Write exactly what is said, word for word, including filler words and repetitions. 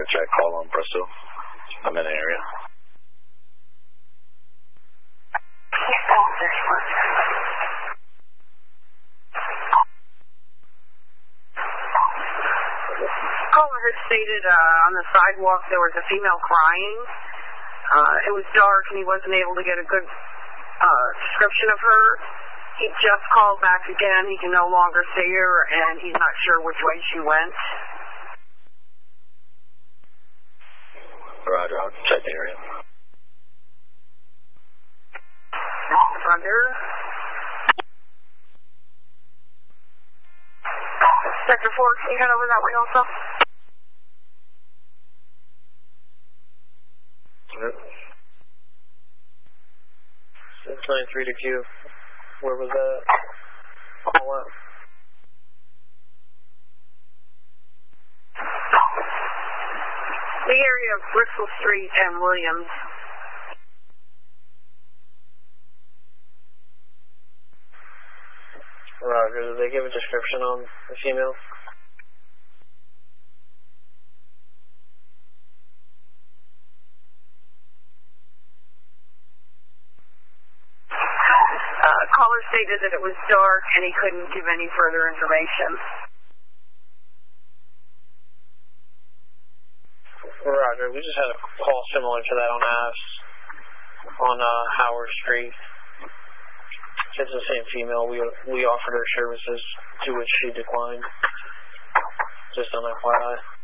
try to call on Bristol. I'm in the area. Caller had stated uh, on the sidewalk there was a female crying. Uh, it was dark and he wasn't able to get a good uh, description of her. He just called back again. He can no longer see her, and he's not sure which way she went. Roger, I'll check the area. Roger. Sector four, can you head over that way also? Yep. six nine three to Q. Where was that? Call out. The area of Bristol Street and Williams. Roger, did they give a description on the female? Uh, caller stated that it was dark and he couldn't give any further information. Roger, we just had a call similar to that on Ash on uh, Howard Street. It's the same female. We we offered her services, to which she declined. Just on F Y I.